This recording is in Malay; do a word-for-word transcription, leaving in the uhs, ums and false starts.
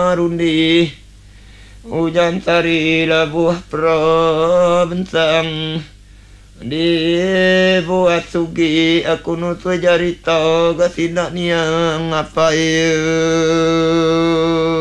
marundi hujan tari labuh prabentang dibuat sugi aku nutu jarita gasinak niang apa